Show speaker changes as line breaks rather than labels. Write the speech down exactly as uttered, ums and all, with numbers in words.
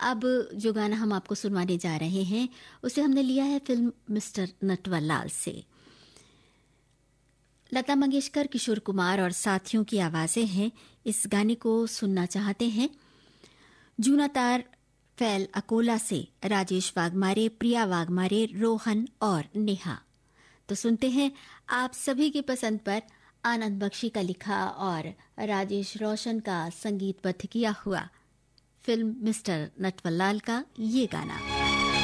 अब जो गाना हम आपको सुनवाने जा रहे हैं उसे हमने लिया है फिल्म मिस्टर नटवरलाल से। लता मंगेशकर, किशोर कुमार और साथियों की आवाजें हैं। इस गाने को सुनना चाहते हैं जूना तार फैल अकोला से राजेश वाघमारे, प्रिया वाघमारे, रोहन और नेहा। तो सुनते हैं आप सभी की पसंद पर आनंद बख्शी का लिखा और राजेश रोशन का संगीतबद्ध किया हुआ फिल्म मिस्टर नटवरलाल का ये गाना।